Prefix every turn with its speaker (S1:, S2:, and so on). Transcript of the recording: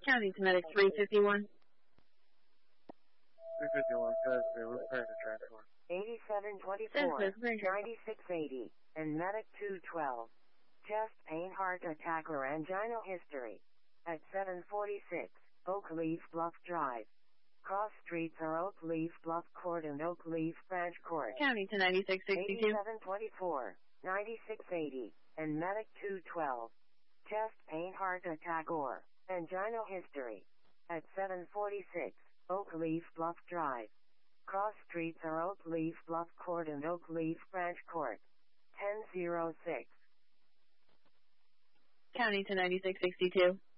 S1: County to medic 351.
S2: 351, says the repair to track for.
S3: 8724, 9680, and medic 212. Chest pain, heart attack, or angina history. At 746, Oak Leaf Bluff Drive. Cross streets are Oak Leaf Bluff Court and Oak Leaf Branch Court.
S1: County to 9662.
S3: 8724, 9680, and medic 212. Chest pain, heart attack, or angina history. At 746, Oak Leaf Bluff Drive. Cross streets are Oak Leaf Bluff Court and Oak Leaf Branch Court. 1006.
S1: County to 9662.